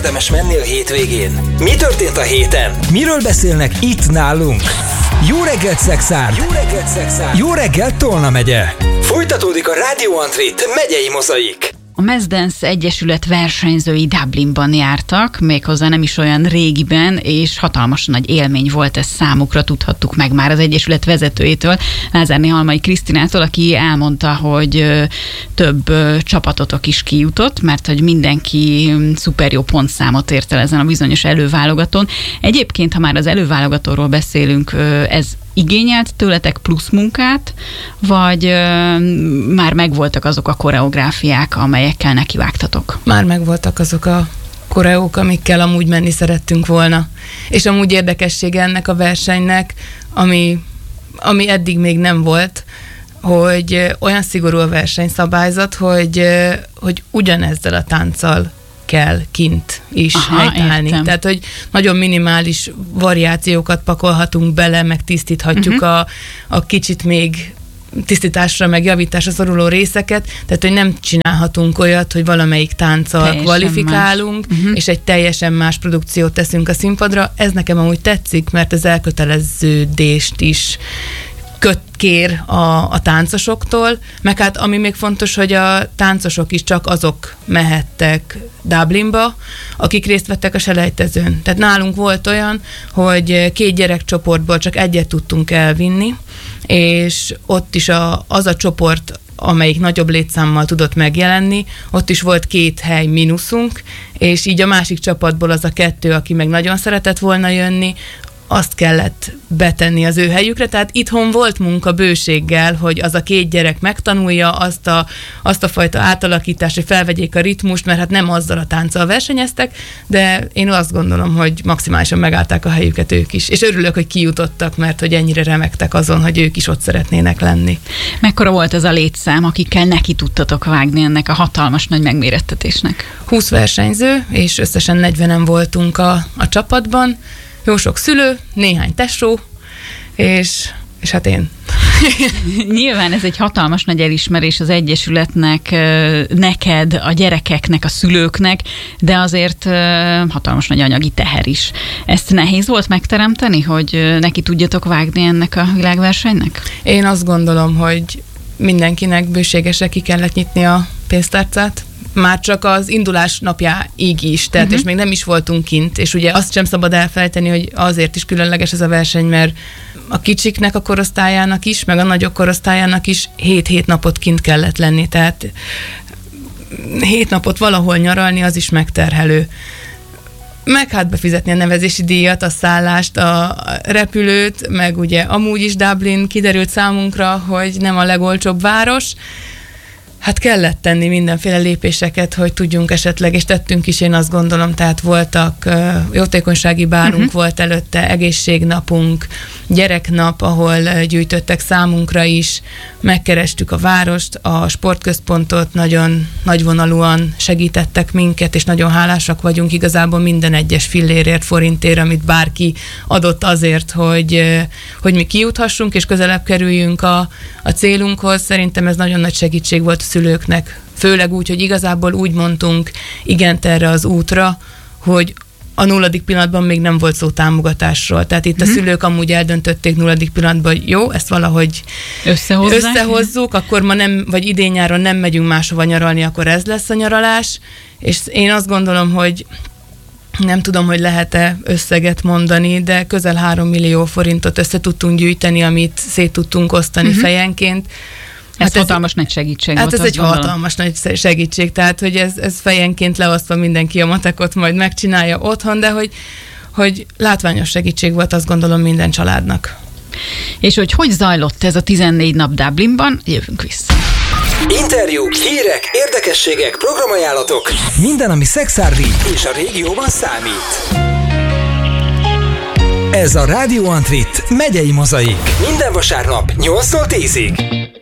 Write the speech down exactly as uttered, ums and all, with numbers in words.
érdemes menni a hétvégén? Mi történt a héten? Miről beszélnek itt nálunk? Jó reggelt, Szexárd! Jó reggelt, Szexárd! Jó reggelt, Tolna megye! Folytatódik a Radio Antrit megyei mozaik. A Mass Dance Egyesület versenyzői Dublinban jártak, méghozzá nem is olyan régiben, és hatalmas nagy élmény volt ez számukra, tudhattuk meg már az Egyesület vezetőjétől, Lázárné Halmai Krisztinától, aki elmondta, hogy több csapatotok is kijutott, mert hogy mindenki szuper jó pontszámot ért el ezen a bizonyos előválogatón. Egyébként, ha már az előválogatóról beszélünk, ez igényelt tőletek plusz munkát, vagy ö, már megvoltak azok a koreográfiák, amelyekkel nekivágtatok? Már megvoltak azok a koreók, amikkel amúgy menni szerettünk volna. És amúgy érdekessége ennek a versenynek, ami, ami eddig még nem volt, hogy olyan szigorú a versenyszabályzat, hogy, hogy ugyanezzel a tánccal kell kint is Aha, helytállni. Értem. Tehát, hogy nagyon minimális variációkat pakolhatunk bele, meg tisztíthatjuk uh-huh. a, a kicsit még tisztításra, meg javításra szoruló részeket, tehát, hogy nem csinálhatunk olyat, hogy valamelyik tánccal teljesen kvalifikálunk, uh-huh. és egy teljesen más produkciót teszünk a színpadra. Ez nekem amúgy tetszik, mert az elköteleződést is köt kér a, a táncosoktól, meg hát ami még fontos, hogy a táncosok is csak azok mehettek Dublinba, akik részt vettek a selejtezőn. Tehát nálunk volt olyan, hogy két gyerekcsoportból csak egyet tudtunk elvinni, és ott is a, az a csoport, amelyik nagyobb létszámmal tudott megjelenni, ott is volt két hely mínuszunk, és így a másik csapatból az a kettő, aki meg nagyon szeretett volna jönni, azt kellett betenni az ő helyükre, tehát itthon volt munka bőséggel, hogy az a két gyerek megtanulja azt a, azt a fajta átalakítást, hogy felvegyék a ritmust, mert hát nem azzal a tánccal versenyeztek, de én azt gondolom, hogy maximálisan megállták a helyüket ők is. És örülök, hogy kijutottak, mert hogy ennyire remektek azon, hogy ők is ott szeretnének lenni. Mekkora volt ez a létszám, akikkel neki tudtatok vágni ennek a hatalmas nagy megmérettetésnek? húsz versenyző, és összesen negyvenen voltunk a, a csapatban. Jó sok szülő, néhány tesó, és, és hát én. Nyilván ez egy hatalmas nagy elismerés az Egyesületnek, neked, a gyerekeknek, a szülőknek, de azért hatalmas nagy anyagi teher is. Ezt nehéz volt megteremteni, hogy neki tudjatok vágni ennek a világversenynek? Én azt gondolom, hogy mindenkinek bőségesre ki kellett nyitni a pénztárcát, már csak az indulás napjáig is, tehát uh-huh. és még nem is voltunk kint, és ugye azt sem szabad elfelejteni, hogy azért is különleges ez a verseny, mert a kicsiknek a korosztályának is, meg a nagyok korosztályának is hét-hét napot kint kellett lenni, tehát hét napot valahol nyaralni, az is megterhelő. Meg hát befizetni a nevezési díjat, a szállást, a repülőt, meg ugye amúgy is Dublin kiderült számunkra, hogy nem a legolcsóbb város. Hát kellett tenni mindenféle lépéseket, hogy tudjunk esetleg, és tettünk is, én azt gondolom, tehát voltak uh, jótékonysági bálunk, uh-huh. volt előtte egészségnapunk, gyereknap, ahol uh, gyűjtöttek számunkra is, megkerestük a várost, a sportközpontot, nagyon nagyvonalúan segítettek minket, és nagyon hálásak vagyunk igazából minden egyes fillérért, forintért, amit bárki adott azért, hogy, uh, hogy mi kijuthassunk, és közelebb kerüljünk a, a célunkhoz. Szerintem ez nagyon nagy segítség volt a szülőknek, főleg úgy, hogy igazából úgy mondtunk igent erre az útra, hogy a nulladik pillanatban még nem volt szó támogatásról. Tehát itt mm. a szülők amúgy eldöntötték nulladik pillanatban, hogy jó, ezt valahogy Összehozzák. összehozzuk, akkor ma nem, vagy idén nyáron nem megyünk máshova nyaralni, akkor ez lesz a nyaralás. És én azt gondolom, hogy nem tudom, hogy lehet-e összeget mondani, de közel három millió forintot össze tudtunk gyűjteni, amit szét tudtunk osztani mm-hmm. fejenként. Ez hát hatalmas ez, nagy segítség hát volt. Hát ez egy gondolom. hatalmas nagy segítség, tehát hogy ez, ez fejenként leosztva mindenki a matekot majd megcsinálja otthon, de hogy, hogy látványos segítség volt, azt gondolom minden családnak. És hogy hogy zajlott ez a tizennégy nap Dublinban, jövünk vissza. Interjúk, hírek, érdekességek, programajánlatok, minden, ami szexárdi és a régióban számít. Ez a Radio Antrit megyei mozaik. Minden vasárnap nyolctól tízig.